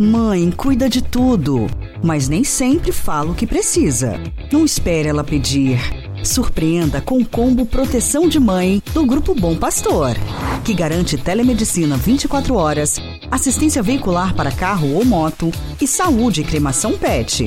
Mãe cuida de tudo, mas nem sempre fala o que precisa. Não espere ela pedir. Surpreenda com o combo Proteção de Mãe do Grupo Bom Pastor, que garante telemedicina 24 horas, assistência veicular para carro ou moto e saúde e cremação pet.